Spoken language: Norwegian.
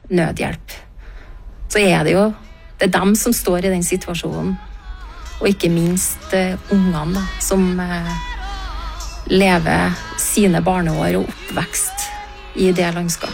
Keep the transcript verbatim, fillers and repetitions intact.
nødhjelp, så er det jo det er dem som står i den situasjonen, og ikke minst eh, ungene da, som eh, lever sine barneår og oppvekst i det landskapet.